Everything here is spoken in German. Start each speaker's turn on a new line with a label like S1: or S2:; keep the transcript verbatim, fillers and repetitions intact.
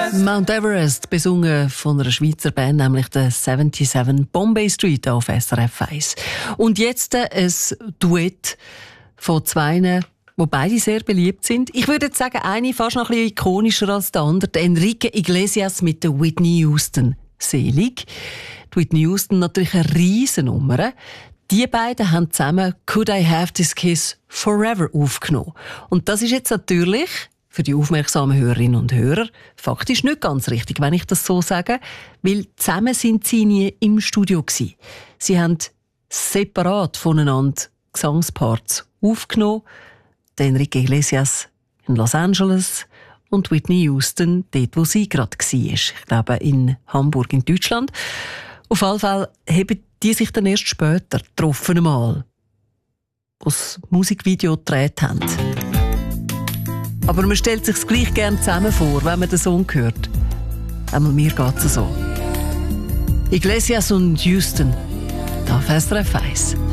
S1: Mount Everest, besungen von einer Schweizer Band, nämlich der siebenundsiebzig Bombay Street auf S R F eins. Und jetzt ein Duett von zwei, wo beide sehr beliebt sind. Ich würde jetzt sagen, eine fast noch ein bisschen ikonischer als der andere, der Enrique Iglesias mit der Whitney Houston. Selig. Die Whitney Houston natürlich eine Riesennummer. Die beiden haben zusammen «Could I Have This Kiss Forever» aufgenommen. Und das ist jetzt natürlich für die aufmerksamen Hörerinnen und Hörer faktisch nicht ganz richtig, wenn ich das so sage, weil zusammen sind sie nie im Studio gewesen. Sie haben separat voneinander Gesangsparts aufgenommen. Der Enrique Iglesias in Los Angeles und Whitney Houston dort, wo sie gerade war. Ich glaube, in Hamburg in Deutschland. Auf jeden Fall haben die sich dann erst später getroffen einmal, wo das Musikvideo gedreht haben. Aber man stellt sich gleich gerne zusammen vor, wenn man den Song hört. Einmal mir geht es so. Iglesias und Houston, da auf S R F eins.